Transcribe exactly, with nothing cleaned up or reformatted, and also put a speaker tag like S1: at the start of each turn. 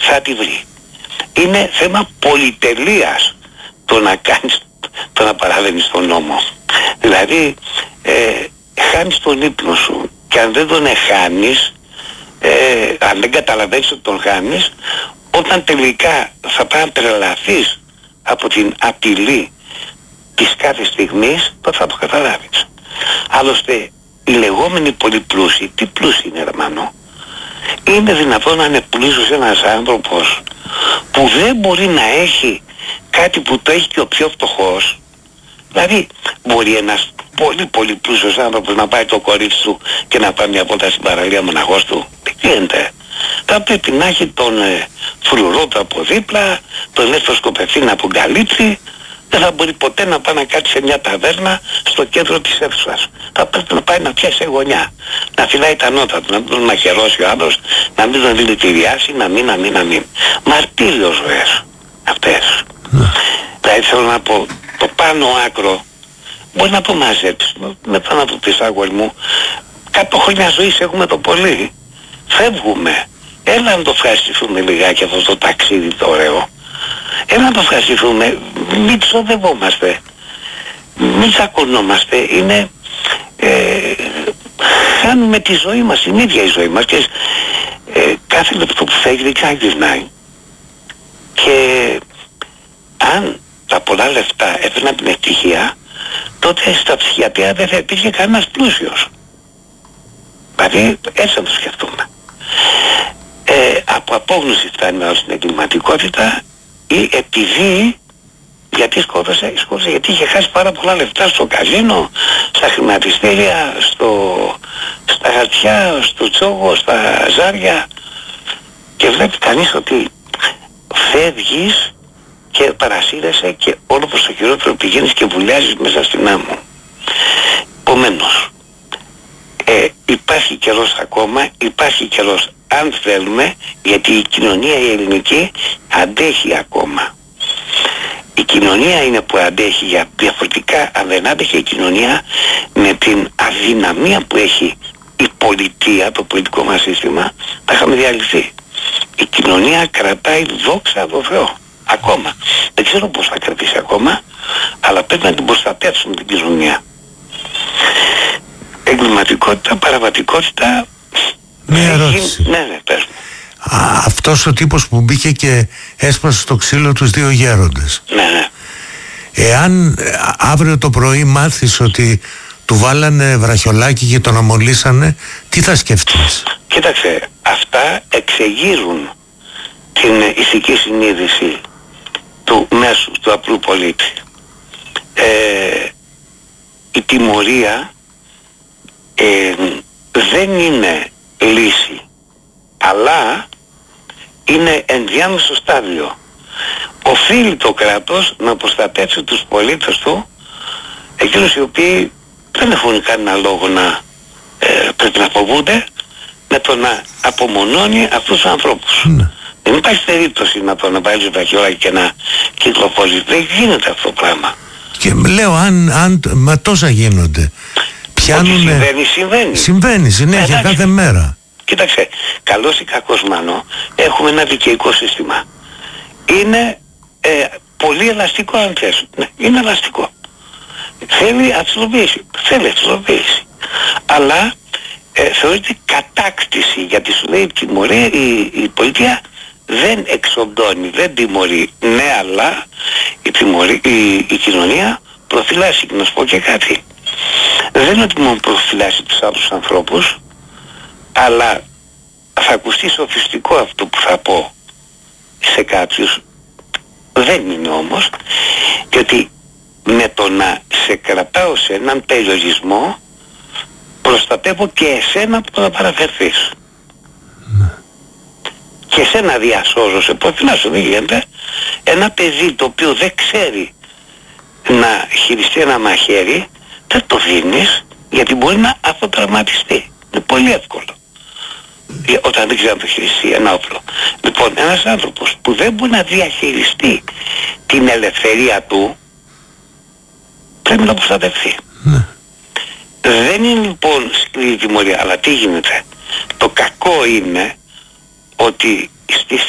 S1: θα τη βρει. Είναι θέμα πολυτελείας το να κάνεις, το να παραβαίνεις τον νόμο. Δηλαδή ε, χάνεις τον ύπνο σου και αν δεν τον χάνεις, ε, αν δεν καταλαβαίνεις ότι τον χάνεις, όταν τελικά θα πάει να τρελαθείς από την απειλή της κάθε στιγμής, τότε θα το καταλάβεις. Άλλωστε οι λεγόμενοι πολυπλούσιοι, τι πλούσιοι είναι, Ερμανό? Είναι δυνατόν να είναι πλούσιος ένας άνθρωπος που δεν μπορεί να έχει κάτι που το έχει και ο πιο φτωχός? Δηλαδή μπορεί ένας πολύ πολύ πλούσιος άνθρωπος να πάει το κορίτσι του και να πάει μια βόλτα στην παραλία μοναχός του? Τι γίνεται? Θα πρέπει να έχει τον ε, φρουρό του από δίπλα, τον ελεύθερο σκοπευτή να απογκαλύψει. Δεν θα μπορεί ποτέ να πάει να κάτσει σε μια ταβέρνα στο κέντρο της αίθουσας. Θα πρέπει να πάει να πιάσει γωνιά, να φυλάει τα νότα του, να μην τον μαχαιρώσει ο άλλος, να μην τον δηλητηριάσει, να μην, να μην, να μην. Μαρτύριο ζωές αυτές. Δηλαδή θέλω να πω, το πάνω άκρο μπορεί να το μαζέψεις, μετά να το πεις, αγόρι μου, κάτω χρόνια ζωής έχουμε το πολύ. Φεύγουμε. Έλα να το ευχαριστηθούμε λιγάκι αυτό το ταξίδι το ωραίο. Έλα να το ευχαριστηθούμε. Μην ξοδευόμαστε. Μην τσακωνόμαστε. Είναι... Ε, χάνουμε τη ζωή μας, την ίδια η ζωή μας. Και ε, κάθε λεπτό που φεύγει δικά γυρνάει. Και αν τα πολλά λεφτά έφερναν την ευτυχία, τότε στα ψυχιατρία δεν θα υπήρχε κανένας πλούσιος. Δηλαδή έτσι να το σκεφτούμε. Ε, από απόγνωση φτάνει να στην εγκληματικότητα ή επειδή, γιατί σκότωσε, σκότωσε, γιατί είχε χάσει πάρα πολλά λεφτά στο καζίνο, στα χρηματιστήρια, στο, στα χαρτιά, στο τσόγο, στα ζάρια, και βλέπει κανείς ότι φεύγεις και παρασύρεσαι και όλο προς το χειρότερο πηγαίνεις και βουλιάζεις μέσα στην άμμο. Επομένως, ε, υπάρχει καιρός ακόμα, υπάρχει καιρός αν θέλουμε, γιατί η κοινωνία η ελληνική αντέχει ακόμα. Η κοινωνία είναι που αντέχει, για διαφορετικά αν δεν άντεχε η κοινωνία με την αδυναμία που έχει η πολιτεία, το πολιτικό μας σύστημα, θα είχαμε διαλυθεί. Η κοινωνία κρατάει, δόξα τω Θεώ, ακόμα. Δεν ξέρω πώς θα κρατήσει ακόμα, αλλά πρέπει να την προστατεύσουμε την κοινωνία. Εγκληματικότητα, παραβατικότητα.
S2: Μία ερώτηση.
S1: Ναι, ναι, πες μου.
S2: Α, αυτός ο τύπος που μπήκε και έσπασε στο ξύλο τους δύο γέροντες.
S1: Ναι, ναι.
S2: Εάν αύριο το πρωί μάθεις ότι του βάλανε βραχιολάκι και τον αμολύσανε, τι θα σκεφτείς?
S1: Κοίταξε, αυτά εξεγείρουν την ηθική συνείδηση του μέσου, του απλού πολίτη. Ε, η τιμωρία ε, δεν είναι λύση, αλλά είναι ενδιάμεσο στάδιο. Οφείλει το κράτος να προστατεύσει τους πολίτες του, εκείνους οι οποίοι δεν έχουν κανένα λόγο να ε, πρέπει να φοβούνται, με το να απομονώνει αυτούς τους ανθρώπους. Mm. Δεν υπάρχει περίπτωση να τον βάλεις βραχιόλακι και να κυκλοφορείς. Δεν γίνεται αυτό το πράγμα.
S2: Και λέω, αν, αν μα τόσα γίνονται. Πιάνουνε...
S1: Ό,τι συμβαίνει, συμβαίνει.
S2: Συμβαίνει συνέχεια, κάθε μέρα.
S1: Κοίταξε, καλός ή κακός, Μάνο, έχουμε ένα δικαιικό σύστημα. Είναι ε, πολύ ελαστικό, αν θες. Ναι, είναι ελαστικό. Θέλει αυστηροποίηση. Θέλει αυστηροποίηση. Αλλά ε, θεωρείται κατάκτηση, γιατί σου λέει η τιμωρία, η, η πολιτεία δεν εξοντώνει, δεν τιμωρεί. Ναι, αλλά η, τιμωρή, η, η κοινωνία προφυλάσσει. Και να σου πω και κάτι. Δεν είναι ότι μόνο προφυλάσσει τους άλλους ανθρώπους, αλλά θα ακουστεί σοφιστικό αυτό που θα πω σε κάποιους. Δεν είναι όμως, γιατί με το να σε κρατάω σε έναν περιορισμό προστατεύω και εσένα από το να παραφερθείς. Ναι. Και εσένα διασώζω, σε προφυλάσσω, δεν γίνεται. Ένα παιδί το οποίο δεν ξέρει να χειριστεί ένα μαχαίρι, δεν το δίνεις, γιατί μπορεί να αυτοτραυματιστεί. Είναι πολύ εύκολο όταν δεν ξέρει να το χειριστεί ένα όπλο. Λοιπόν, ένας άνθρωπος που δεν μπορεί να διαχειριστεί την ελευθερία του, πρέπει να προστατευτεί. Ναι. Δεν είναι λοιπόν σκληρή τιμωρία, αλλά τι γίνεται? Το κακό είναι ότι στις